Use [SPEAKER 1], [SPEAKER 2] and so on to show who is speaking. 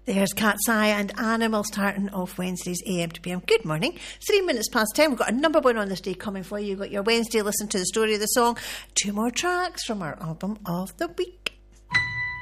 [SPEAKER 1] There's Cat's Eye and Animal starting off Wednesdays AM to PM. Good morning. 3 minutes past 10. We've got a number one on this day coming for you. You've got your Wednesday Listen to the Story of the Song. 2 more tracks from our album of the week.